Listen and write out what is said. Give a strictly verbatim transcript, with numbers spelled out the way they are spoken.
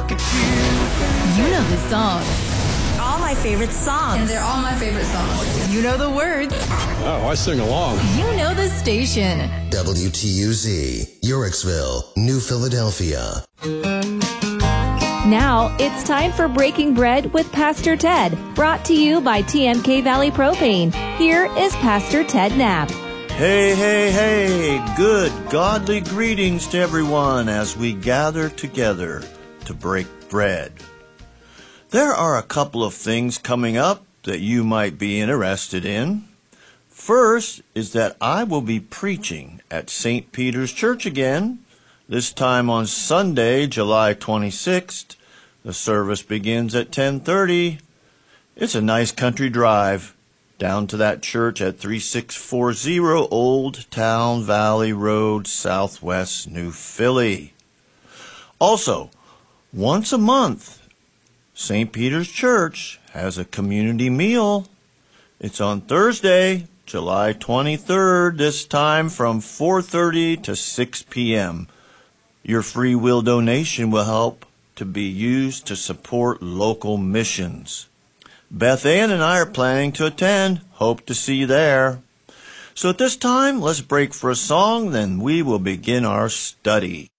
look at you. You know the songs. All my favorite songs. And they're all my favorite songs. You know the words. Oh, I sing along. You know the station. W T U Z, Uricksville, New Philadelphia. Now it's time for Breaking Bread with Pastor Ted, brought to you by T M K Valley Propane. Here is Pastor Ted Knapp. Hey, hey, hey, good godly greetings to everyone as we gather together to break bread. There are a couple of things coming up that you might be interested in. First is that I will be preaching at Saint Peter's Church again, this time on Sunday, July twenty-sixth. The service begins at ten thirty. It's a nice country drive down to that church at thirty-six forty Old Town Valley Road, Southwest New Philly. Also, once a month, Saint Peter's Church has a community meal. It's on Thursday, July twenty-third, this time from four thirty to six p.m. Your free will donation will help to be used to support local missions. Beth Ann and I are planning to attend. Hope to see you there. So at this time, let's break for a song, then we will begin our study.